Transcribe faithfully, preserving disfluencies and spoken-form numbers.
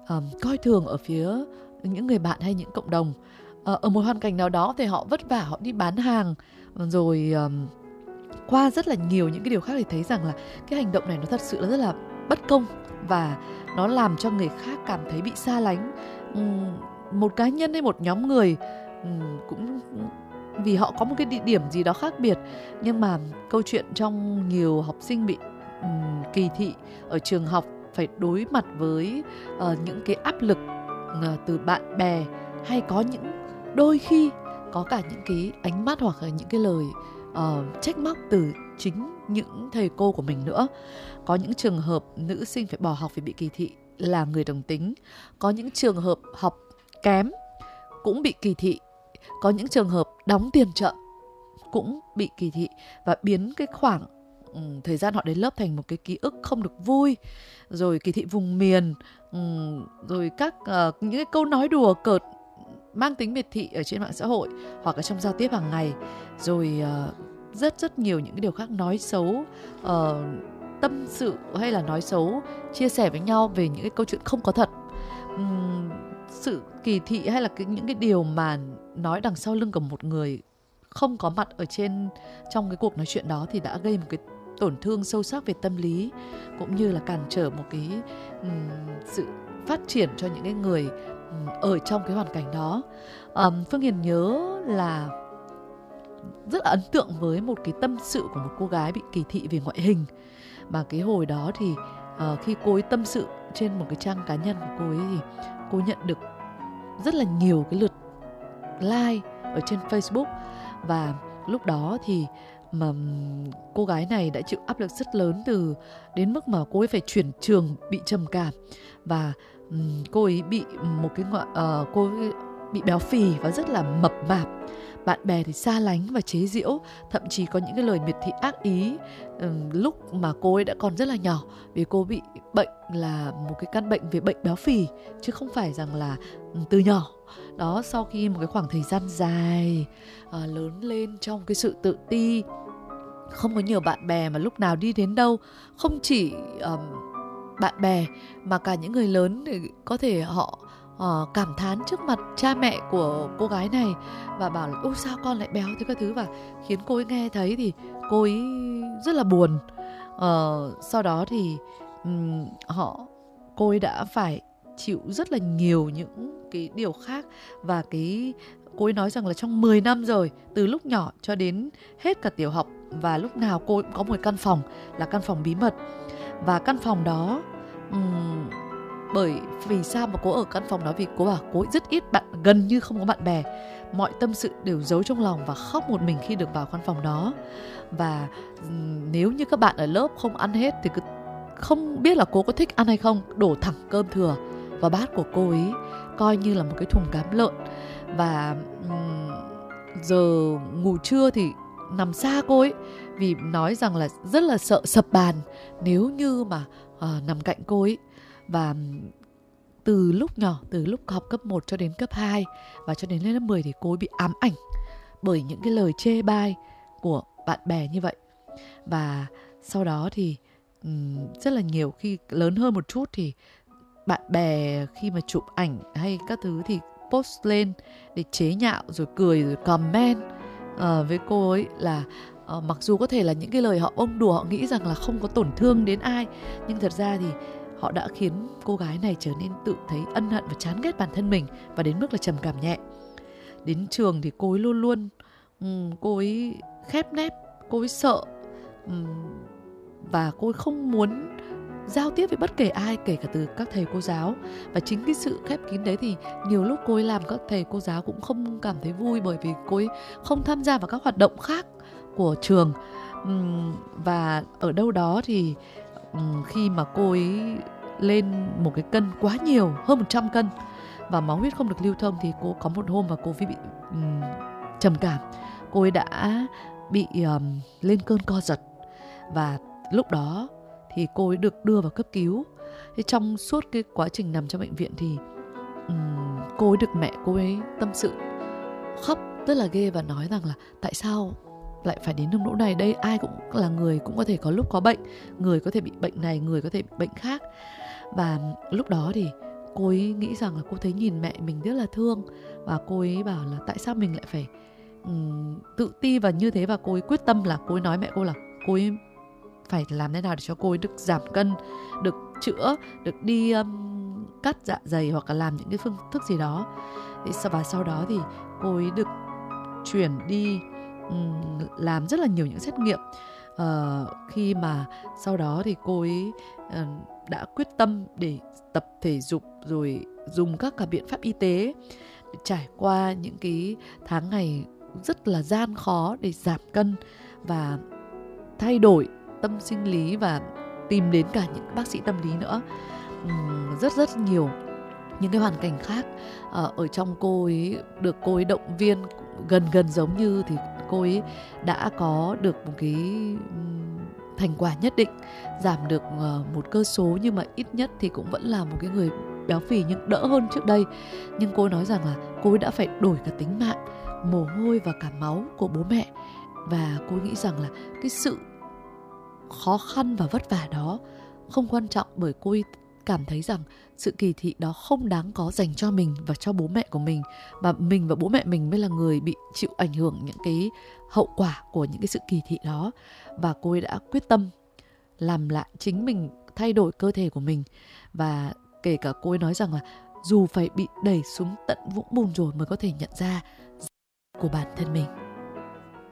um, coi thường ở phía những người bạn hay những cộng đồng. uh, Ở một hoàn cảnh nào đó thì họ vất vả, họ đi bán hàng, rồi um, qua rất là nhiều những cái điều khác thì thấy rằng là cái hành động này nó thật sự là rất là bất công, và nó làm cho người khác cảm thấy bị xa lánh. um, Một cá nhân hay một nhóm người um, cũng vì họ có một cái địa điểm gì đó khác biệt, nhưng mà câu chuyện trong nhiều học sinh bị um, kỳ thị ở trường học, phải đối mặt với uh, những cái áp lực uh, từ bạn bè, hay có những đôi khi có cả những cái ánh mắt hoặc là những cái lời uh, trách móc từ chính những thầy cô của mình nữa. Có những trường hợp nữ sinh phải bỏ học vì bị kỳ thị là người đồng tính. Có những trường hợp học kém cũng bị kỳ thị. Có những trường hợp đóng tiền chậm cũng bị kỳ thị, và biến cái khoảng um, thời gian họ đến lớp thành một cái ký ức không được vui. Rồi kỳ thị vùng miền, um, rồi các uh, những cái câu nói đùa cợt mang tính miệt thị ở trên mạng xã hội hoặc là trong giao tiếp hàng ngày. Rồi uh, rất rất nhiều những cái điều khác, nói xấu, uh, tâm sự hay là nói xấu, chia sẻ với nhau về những cái câu chuyện không có thật. Uhm, sự kỳ thị hay là cái, những cái điều mà nói đằng sau lưng của một người không có mặt ở trên trong cái cuộc nói chuyện đó thì đã gây một cái tổn thương sâu sắc về tâm lý, cũng như là cản trở một cái um, sự phát triển cho những cái người um, ở trong cái hoàn cảnh đó. um, Phương Hiền nhớ là rất là ấn tượng với một cái tâm sự của một cô gái bị kỳ thị về ngoại hình. Mà cái hồi đó thì uh, khi cô ấy tâm sự trên một cái trang cá nhân của cô ấy thì cô nhận được rất là nhiều cái lượt like ở trên Facebook. Và lúc đó thì mà cô gái này đã chịu áp lực rất lớn, từ đến mức mà cô ấy phải chuyển trường, bị trầm cảm, và um, cô ấy bị một cái uh, cô ấy bị béo phì và rất là mập mạp. Bạn bè thì xa lánh và chế giễu, thậm chí có những cái lời miệt thị ác ý um, lúc mà cô ấy đã còn rất là nhỏ, vì cô bị bệnh là một cái căn bệnh về bệnh béo phì, chứ không phải rằng là um, từ nhỏ. Đó, sau khi một cái khoảng thời gian dài uh, lớn lên trong cái sự tự ti, không có nhiều bạn bè, mà lúc nào đi đến đâu không chỉ um, bạn bè mà cả những người lớn thì có thể họ uh, cảm thán trước mặt cha mẹ của cô gái này và bảo là ôi sao con lại béo thế các thứ, và khiến cô ấy nghe thấy thì cô ấy rất là buồn. Uh, sau đó thì um, họ cô ấy đã phải chịu rất là nhiều những cái điều khác, và cái cô ấy nói rằng là trong mười năm rồi, từ lúc nhỏ cho đến hết cả tiểu học, và lúc nào cô cũng có một căn phòng là căn phòng bí mật. Và căn phòng đó um, bởi vì sao mà cô ở căn phòng đó, vì cô bảo cô rất ít bạn, gần như không có bạn bè, mọi tâm sự đều giấu trong lòng và khóc một mình khi được vào căn phòng đó. Và um, nếu như các bạn ở lớp không ăn hết thì cứ không biết là cô có thích ăn hay không, đổ thẳng cơm thừa vào bát của cô ấy, coi như là một cái thùng cám lợn. Và um, giờ ngủ trưa thì nằm xa cô ấy, vì nói rằng là rất là sợ sập bàn nếu như mà uh, nằm cạnh cô ấy. Và từ lúc nhỏ, từ lúc học cấp một cho đến cấp hai và cho đến lên lớp mười thì cô ấy bị ám ảnh bởi những cái lời chê bai của bạn bè như vậy. Và sau đó thì um, rất là nhiều khi lớn hơn một chút thì bạn bè khi mà chụp ảnh hay các thứ thì post lên để chế nhạo, rồi cười, rồi comment uh, với cô ấy là uh, mặc dù có thể là những cái lời họ ôm đùa, họ nghĩ rằng là không có tổn thương đến ai, nhưng thật ra thì họ đã khiến cô gái này trở nên tự thấy ân hận và chán ghét bản thân mình, và đến mức là trầm cảm nhẹ. Đến trường thì cô ấy luôn luôn um, cô ấy khép nép, cô ấy sợ, um, và cô ấy không muốn giao tiếp với bất kể ai, kể cả từ các thầy cô giáo. Và chính cái sự khép kín đấy thì nhiều lúc cô ấy làm các thầy cô giáo cũng không cảm thấy vui, bởi vì cô ấy không tham gia vào các hoạt động khác của trường. uhm, Và ở đâu đó thì uhm, khi mà cô ấy lên một cái cân quá nhiều, hơn một trăm cân, và máu huyết không được lưu thông, thì cô có một hôm mà cô bị um, trầm cảm. Cô ấy đã bị um, lên cơn co giật, và lúc đó thì cô ấy được đưa vào cấp cứu. Thế trong suốt cái quá trình nằm trong bệnh viện thì um, cô ấy được mẹ cô ấy tâm sự, khóc rất là ghê, và nói rằng là tại sao lại phải đến nông nỗi này, đây ai cũng là người, cũng có thể có lúc có bệnh, người có thể bị bệnh này, người có thể bị bệnh khác. Và lúc đó thì cô ấy nghĩ rằng là cô thấy nhìn mẹ mình rất là thương, và cô ấy bảo là tại sao mình lại phải um, tự ti và như thế. Và cô ấy quyết tâm là cô ấy nói mẹ cô là cô ấy phải làm thế nào để cho cô ấy được giảm cân, được chữa, được đi um, cắt dạ dày hoặc là làm những cái phương thức gì đó. Và sau đó thì cô ấy được chuyển đi um, làm rất là nhiều những xét nghiệm. Uh, khi mà sau đó thì cô ấy uh, đã quyết tâm để tập thể dục, rồi dùng các cả biện pháp y tế, để trải qua những cái tháng ngày rất là gian khó để giảm cân và thay đổi tâm sinh lý, và tìm đến cả những bác sĩ tâm lý nữa. uhm, Rất rất nhiều những cái hoàn cảnh khác uh, ở trong cô ấy được cô ấy động viên gần gần giống như thì cô ấy đã có được một cái um, thành quả nhất định, giảm được uh, một cơ số, nhưng mà ít nhất thì cũng vẫn là một cái người béo phì nhưng đỡ hơn trước đây. Nhưng cô ấy nói rằng là cô ấy đã phải đổi cả tính mạng, mồ hôi và cả máu của bố mẹ. Và cô ấy nghĩ rằng là cái sự khó khăn và vất vả đó không quan trọng, bởi cô ấy cảm thấy rằng sự kỳ thị đó không đáng có dành cho mình và cho bố mẹ của mình, và mình và bố mẹ mình mới là người bị chịu ảnh hưởng những cái hậu quả của những cái sự kỳ thị đó. Và cô ấy đã quyết tâm làm lại chính mình, thay đổi cơ thể của mình. Và kể cả cô ấy nói rằng là dù phải bị đẩy xuống tận vũng bùn rồi mới có thể nhận ra của bản thân mình.